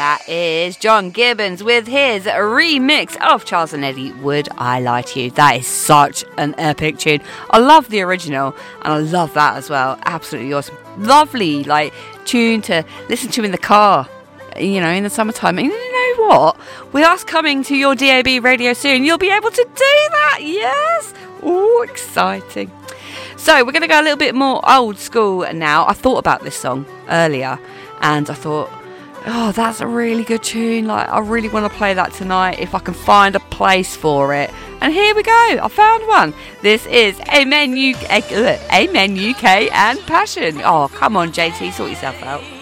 that is John Gibbons with his remix of Charles and Eddie, Would I Lie to You? That is such an epic tune. I love the original, and I love that as well. Absolutely awesome. Lovely, like, tune to listen to in the car, you know, in the summertime. And you know what? With us coming to your DAB radio soon, you'll be able to do that. Yes. Oh, exciting. So we're going to go a little bit more old school now. I thought about this song earlier, and I thought, oh, that's a really good tune. Like, I really want to play that tonight if I can find a place for it. And here we go. I found one. This is Amen UK and Passion. Oh, come on, JT, sort yourself out.